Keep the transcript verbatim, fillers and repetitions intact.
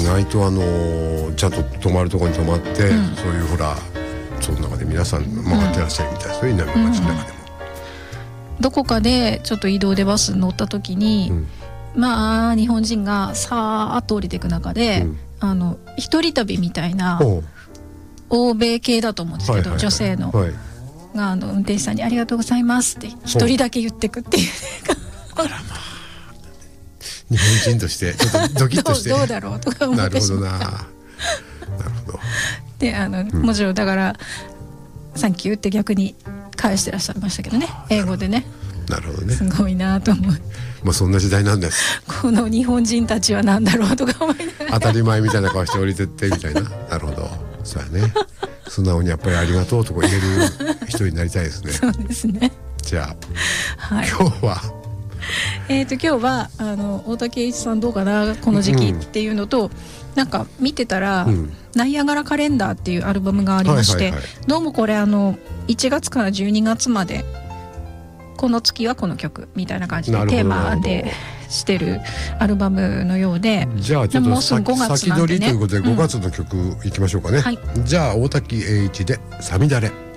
意外とあのちゃんと泊まるところに泊まって、うん、そういうほらその中で皆さん回ってらっしゃるみたいですよ、稲見町の中でも、 うん、どこかでちょっと移動でバス乗った時に、うん、まあ日本人がさーっと降りていく中で、うん、あの一人旅みたいな欧米系だと思うんですけど、はいはいはい、女性の、はい、があの運転手さんにありがとうございますって一人だけ言ってくっていうあらまあ日本人としてちょっとドキッとしてどう、どうだろうとか思ってしまった。なるほどな。なるほど。であの、うん、もちろんだからサンキューって逆に返してらっしゃいましたけどね、英語でね。 なるほどね。 すごいなと思う。 まあそんな時代なんです。 この日本人たちはなんだろうとか思いながら当たり前みたいな顔して降りてってみたいな。なるほど。そうやね。素直にやっぱりありがとうとか言える人になりたいですね。 そうですね。 じゃあ、はい、今日はえーと今日はあの大竹栄一さんどうかなこの時期っていうのと、うん、なんか見てたら、うん、ナイアガラカレンダーっていうアルバムがありまして、はいはいはい、どうもこれあのいちがつからじゅうにがつまでこの月はこの曲みたいな感じでテーマでしてるアルバムのようで、 じゃあちょっと先取りということでごがつの曲いきましょうかね、うんはい、じゃあ大竹栄一でさみだれ。